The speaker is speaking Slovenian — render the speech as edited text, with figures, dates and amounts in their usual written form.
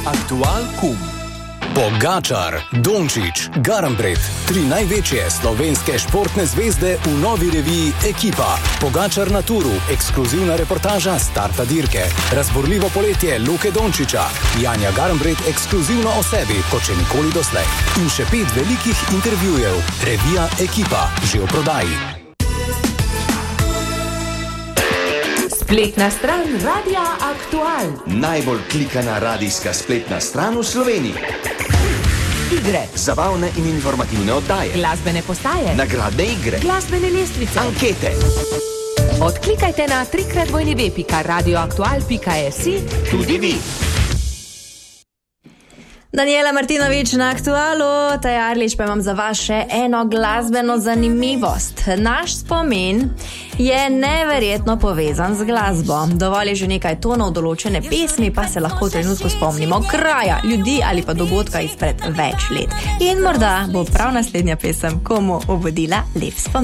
Aktual Kum. Pogačar, Dončić, Garnbret, 3 največje slovenske športne zvezde v novi reviji Ekipa. Pogačar na turu, ekskluzivna reportaža starta dirke. Razborljivo poletje Luke Dončića. Janja Garnbret ekskluzivno o sebi, kot še nikoli doslej. In še 5 velikih intervjujev. Revija Ekipa, že v prodaji. Spletna stran Radia Aktual. Najbolj klikana radijska spletna stran v Sloveniji. Igre, Zabavne in informativne oddaje. glasbene postaje, Nagradne igre. glasbene lestvice. Ankete. Odklikajte na www.radioaktual.si Tudi vi. Daniela Martinović na Aktualu, Taja Arlič pa imam za vas še eno glasbeno zanimivost. Naš spomin je neverjetno povezan z glasbo. Dovolj je že nekaj tonov določene pesmi, pa se lahko v trenutku spomnimo kraja, ljudi ali pa dogodka izpred več let. In morda bo prav naslednja pesem komu obudila lep spomin.